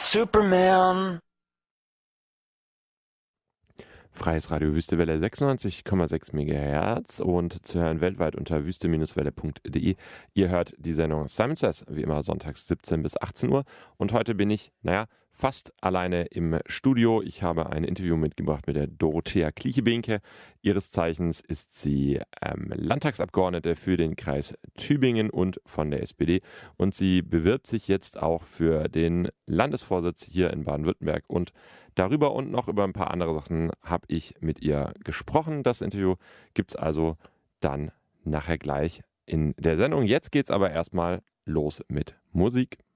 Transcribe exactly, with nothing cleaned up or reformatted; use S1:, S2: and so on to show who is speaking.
S1: Superman.
S2: Freies Radio Wüstewelle sechsundneunzig Komma sechs Megahertz und zu hören weltweit unter wüste Welle Punkt de. Ihr hört die Sendung Simon Says, wie immer sonntags siebzehn bis achtzehn Uhr. Und heute bin ich, naja, fast alleine im Studio. Ich habe ein Interview mitgebracht mit der Dorothea Kliche-Behnke. Ihres Zeichens ist sie ähm, Landtagsabgeordnete für den Kreis Tübingen und von der S P D. Und sie bewirbt sich jetzt auch für den Landesvorsitz hier in Baden-Württemberg. Und darüber und noch über ein paar andere Sachen habe ich mit ihr gesprochen. Das Interview gibt es also dann nachher gleich in der Sendung. Jetzt geht es aber erstmal los mit Musik.